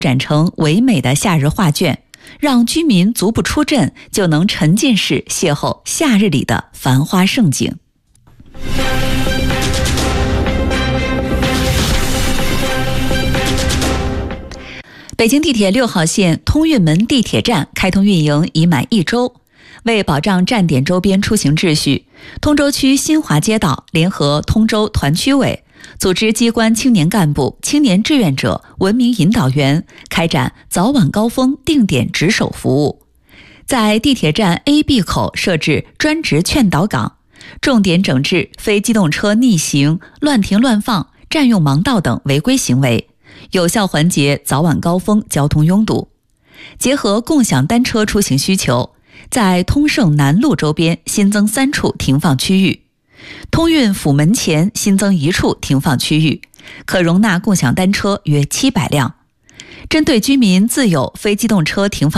展成唯美的夏日画卷，让居民足不出镇就能沉浸式邂逅夏日里的繁花盛景。北京地铁6号线通运门地铁站开通运营已满1周，为保障站点周边出行秩序，通州区新华街道联合通州团区委组织机关青年干部、青年志愿者、文明引导员开展早晚高峰定点值守服务，在地铁站 A、B 口设置专职劝导岗，重点整治非机动车逆行、乱停乱放、占用盲道等违规行为，有效缓解早晚高峰交通拥堵。结合共享单车出行需求，在通胜南路周边新增3处停放区域，通运府门前新增1处停放区域，可容纳共享单车约700辆。针对居民自有非机动车停放